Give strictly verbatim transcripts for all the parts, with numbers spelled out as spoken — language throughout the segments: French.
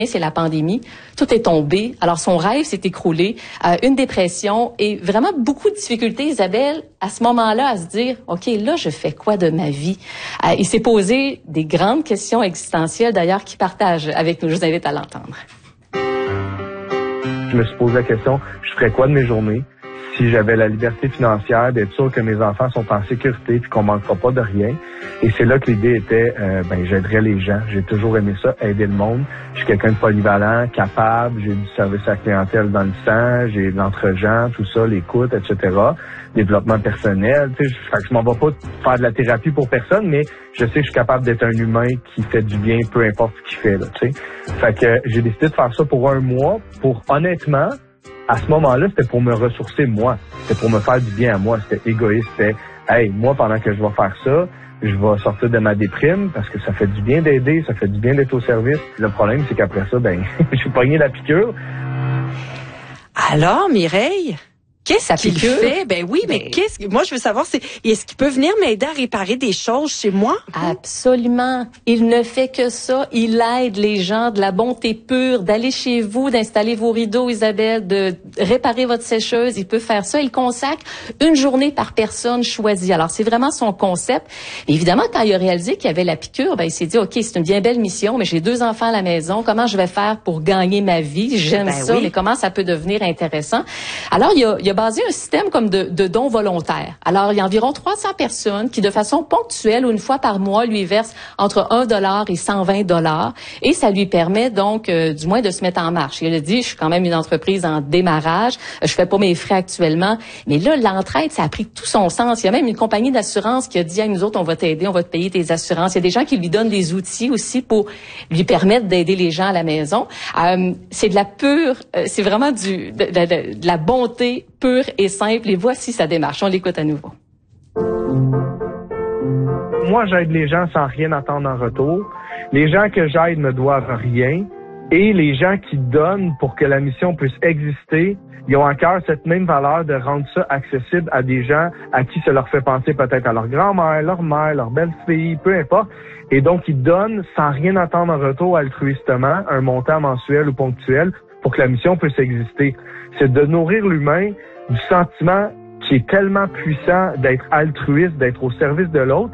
c'est la pandémie. Tout est tombé. Alors, son rêve s'est écroulé. Euh, une dépression et vraiment beaucoup de difficultés, Isabelle, à ce moment-là, à se dire, OK, là, je fais quoi de ma vie? Euh, il s'est posé des grandes questions existentielles, d'ailleurs, qu'il partage avec nous. Je vous invite à l'entendre. Je me suis posé la question, je ferais quoi de mes journées? Si j'avais la liberté financière d'être sûr que mes enfants sont en sécurité puis qu'on manquera pas de rien. Et c'est là que l'idée était, euh, ben j'aiderais les gens. J'ai toujours aimé ça, aider le monde. Je suis quelqu'un de polyvalent, capable, j'ai du service à la clientèle dans le sang, j'ai de l'entre-gens, tout ça, l'écoute, et cetera. Développement personnel, tu sais, je, fait que je m'en vais pas faire de la thérapie pour personne, mais je sais que je suis capable d'être un humain qui fait du bien, peu importe ce qu'il fait, là, tu sais. Fait que j'ai décidé de faire ça pour un mois, pour honnêtement, à ce moment-là, c'était pour me ressourcer moi. C'était pour me faire du bien à moi. C'était égoïste. C'était, hey, moi, pendant que je vais faire ça, je vais sortir de ma déprime parce que ça fait du bien d'aider, ça fait du bien d'être au service. Le problème, c'est qu'après ça, ben, je suis pogné la piqûre. Alors, Mireille, qu'est-ce qu'il fait? Ben oui, mais, mais qu'est-ce que, moi, je veux savoir, c'est, est-ce qu'il peut venir m'aider à réparer des choses chez moi? Absolument. Il ne fait que ça. Il aide les gens de la bonté pure, d'aller chez vous, d'installer vos rideaux, Isabelle, de réparer votre sécheuse. Il peut faire ça. Il consacre une journée par personne choisie. Alors, c'est vraiment son concept. Et évidemment, quand il a réalisé qu'il y avait la piqûre, ben, il s'est dit, OK, c'est une bien belle mission, mais j'ai deux enfants à la maison. Comment je vais faire pour gagner ma vie? J'aime ben ça, oui. Mais comment ça peut devenir intéressant? Alors, il y a, il y a basé un système comme de, de dons volontaires. Alors, il y a environ trois cents personnes qui, de façon ponctuelle ou une fois par mois, lui versent entre un dollar et cent vingt dollars. Et ça lui permet donc, euh, du moins, de se mettre en marche. Il a dit, je suis quand même une entreprise en démarrage. Je fais pas mes frais actuellement. Mais là, l'entraide, ça a pris tout son sens. Il y a même une compagnie d'assurance qui a dit, à nous autres, on va t'aider, on va te payer tes assurances. Il y a des gens qui lui donnent des outils aussi pour lui permettre d'aider les gens à la maison. Euh, c'est de la pure, euh, c'est vraiment du, de, de, de la bonté pure et simple. Et voici sa démarche. On l'écoute à nouveau. Moi, j'aide les gens sans rien attendre en retour. Les gens que j'aide ne doivent rien. Et les gens qui donnent pour que la mission puisse exister, ils ont à cœur cette même valeur de rendre ça accessible à des gens à qui ça leur fait penser peut-être à leur grand-mère, leur mère, leur belle-fille, peu importe. Et donc, ils donnent sans rien attendre en retour altruistement, un montant mensuel ou ponctuel pour que la mission puisse exister. C'est de nourrir l'humain du sentiment qui est tellement puissant d'être altruiste, d'être au service de l'autre.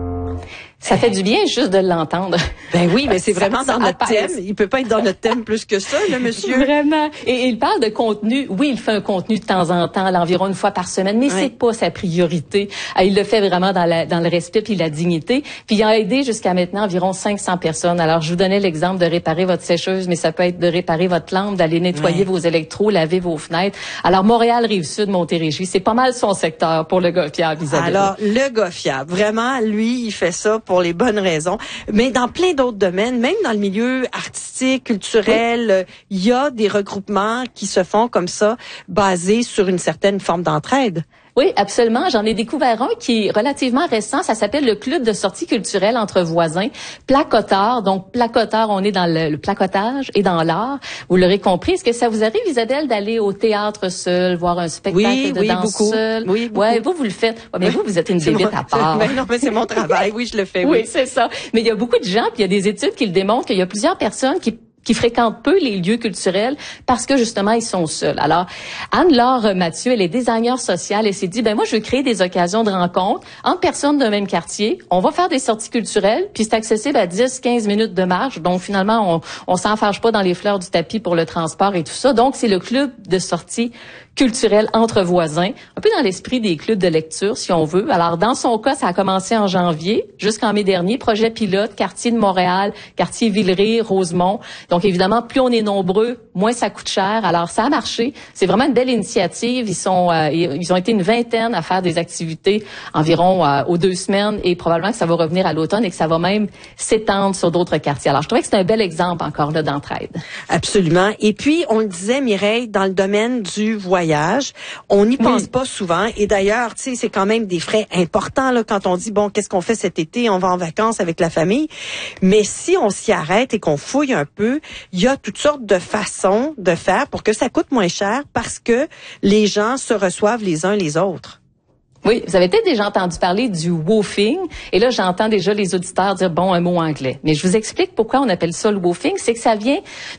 Ça fait du bien juste de l'entendre. Ben oui, mais c'est vraiment dans notre thème. Il peut pas être dans notre thème plus que ça, le monsieur. Vraiment. Et il parle de contenu. Oui, il fait un contenu de temps en temps, environ une fois par semaine, mais oui. C'est pas sa priorité. Il le fait vraiment dans, la, dans le respect puis la dignité. Puis il a aidé jusqu'à maintenant environ cinq cents personnes. Alors, je vous donnais l'exemple de réparer votre sécheuse, mais ça peut être de réparer votre lampe, d'aller nettoyer oui. vos électros, laver vos fenêtres. Alors, Montréal, Rive-Sud, Montérégie, c'est pas mal son secteur pour le gars fiable, Isabelle. Alors, le gars fiable, vraiment, lui, il fait ça pour les bonnes raisons. Mais dans plein d'autres domaines, même dans le milieu artistique, culturel, il oui. y a des regroupements qui se font comme ça, basés sur une certaine forme d'entraide. Oui, absolument. J'en ai découvert un qui est relativement récent. Ça s'appelle le Club de sortie culturelle entre voisins. Placotard. Donc, placotard, on est dans le, le placotage et dans l'art. Vous l'aurez compris. Est-ce que ça vous arrive, Isabelle, d'aller au théâtre seul, voir un spectacle oui, de oui, danse beaucoup. seul? Oui, beaucoup. Ouais, vous, vous le faites. Ouais, mais oui. vous, vous êtes une débite à part. Mais non, mais c'est mon travail. Oui, je le fais. Oui, oui c'est ça. Mais il y a beaucoup de gens, puis il y a des études qui le démontrent qu'il y a plusieurs personnes qui qui fréquentent peu les lieux culturels parce que justement ils sont seuls. Alors Anne-Laure Mathieu, elle est designer sociale et s'est dit ben moi je veux créer des occasions de rencontre entre personnes d'un même quartier. On va faire des sorties culturelles puis c'est accessible à dix à quinze minutes de marche. Donc finalement on on s'enfarge pas dans les fleurs du tapis pour le transport et tout ça. Donc c'est le club de sortie culturelle entre voisins, un peu dans l'esprit des clubs de lecture si on veut. Alors dans son cas, ça a commencé en janvier jusqu'en mai dernier, projet pilote, quartier de Montréal, quartier Villeray, Rosemont. Donc, évidemment, plus on est nombreux, moins ça coûte cher. Alors, ça a marché. C'est vraiment une belle initiative. Ils sont, euh, ils ont été une vingtaine à faire des activités environ euh, aux deux semaines et probablement que ça va revenir à l'automne et que ça va même s'étendre sur d'autres quartiers. Alors, je trouvais que c'est un bel exemple encore là d'entraide. Absolument. Et puis, on le disait, Mireille, dans le domaine du voyage, on n'y pense oui. pas souvent. Et d'ailleurs, tu sais, c'est quand même des frais importants là quand on dit, bon, qu'est-ce qu'on fait cet été? On va en vacances avec la famille. Mais si on s'y arrête et qu'on fouille un peu, il y a toutes sortes de façons de faire pour que ça coûte moins cher parce que les gens se reçoivent les uns les autres. Oui, vous avez peut-être déjà entendu parler du woofing. Et là, j'entends déjà les auditeurs dire, bon, un mot anglais. Mais je vous explique pourquoi on appelle ça le woofing. C'est que ça vient